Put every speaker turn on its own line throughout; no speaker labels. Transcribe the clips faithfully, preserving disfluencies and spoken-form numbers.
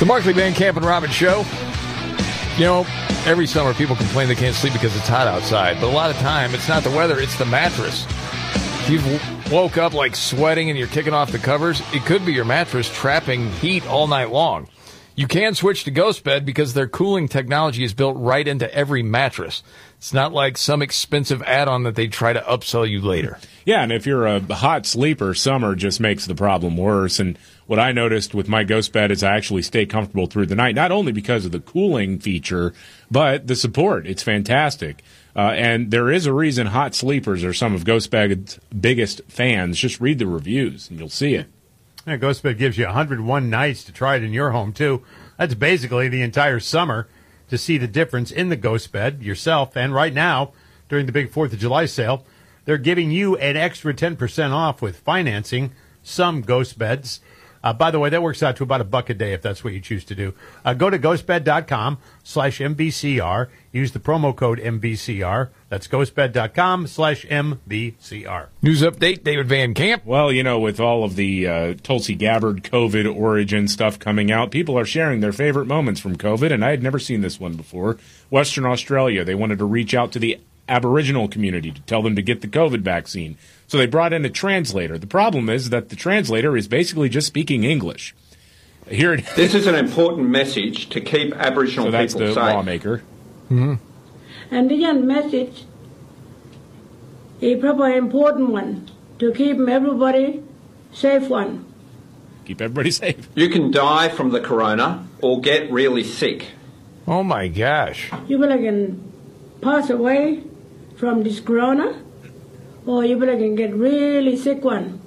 Markley, Van Camp, and Robbins Show. You know, every summer people complain they can't sleep because it's hot outside. But a lot of time, it's not the weather, it's the mattress. If you've woke up like sweating and you're kicking off the covers, it could be your mattress trapping heat all night long. You can switch to GhostBed because their cooling technology is built right into every mattress. It's not like some expensive add-on that they try to upsell you later.
Yeah, and if you're a hot sleeper, summer just makes the problem worse. And what I noticed with my GhostBed is I actually stay comfortable through the night, not only because of the cooling feature, but the support. It's fantastic. Uh, and there is a reason hot sleepers are some of GhostBed's biggest fans. Just read the reviews, and you'll see it.
Yeah, GhostBed gives you one hundred one nights to try it in your home, too. That's basically the entire summer to see the difference in the GhostBed yourself. And right now, during the big fourth of July sale, they're giving you an extra ten percent off with financing some GhostBeds. Uh, by the way, that works out to about a buck a day if that's what you choose to do. Uh, go to ghostbed.com slash MBCR. Use the promo code M B C R. That's ghostbed.com slash M B C R.
News update, David Van Camp.
Well, you know, with all of the uh, Tulsi Gabbard COVID origin stuff coming out, people are sharing their favorite moments from COVID, and I had never seen this one before. Western Australia, they wanted to reach out to the Aboriginal community to tell them to get the COVID vaccine. So they brought in a translator. The problem is that the translator is basically just speaking English. Here it is.
This is an important message to keep Aboriginal
so that's
people
the
safe.
Lawmaker.
Mm-hmm.
And the message is probably an important one to keep everybody safe one.
Keep everybody safe.
You can die from the corona or get really sick.
Oh, my gosh.
You will can pass away from this corona, or you will can get really sick one.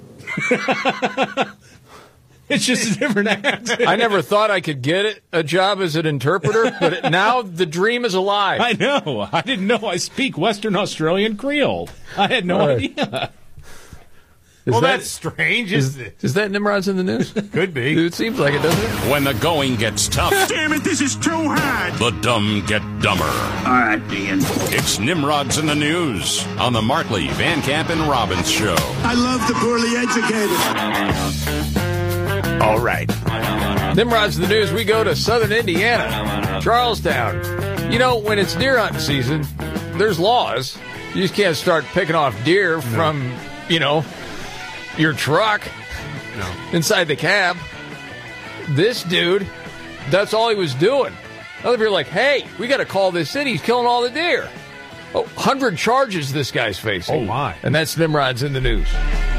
It's just a different accent.
I never thought I could get it, a job as an interpreter, but it, now the dream is alive.
I know. I didn't know I speak Western Australian Creole. I had no
Right.
idea.
Is
well,
that,
that's strange,
is,
isn't it?
is that Nimrod's in the news?
Could be.
It seems like it, doesn't it?
When the going gets tough,
Damn it, this is too hard.
the dumb get dumber.
All right, Ian.
It's Nimrod's in the news on the Markley, Van Camp, and Robbins Show.
I love the poorly educated.
All right. Nimrod's in the news. We go to southern Indiana, Charlestown. You know, when it's deer hunting season, there's laws. You just can't start picking off deer no. from, you know, your truck
no.
inside the cab. This dude, that's all he was doing. Other people are like, hey, we got to call this in. He's killing all the deer. Oh, one hundred charges this guy's facing.
Oh, my.
And that's Nimrod's in the news.